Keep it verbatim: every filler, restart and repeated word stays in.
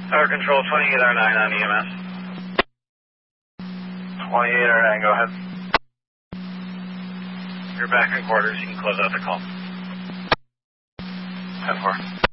Tower Control, twenty-eight R nine on E M S. twenty-eight R nine, go ahead. You're back in quarters, you can close out the call. ten four.